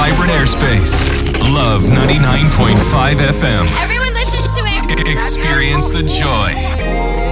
vibrant airspace. Love 99.5 FM. Everyone listens to it. Experience the joy.